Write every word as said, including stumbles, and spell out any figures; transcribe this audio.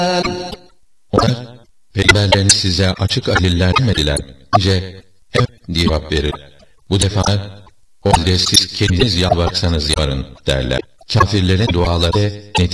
Onlar, peygamberlerini size açık deliller demediler. Nice, hep cevap verir. Bu defa, o halde siz kendiniz yalvarsanız yaparın derler. Kafirlerin duaları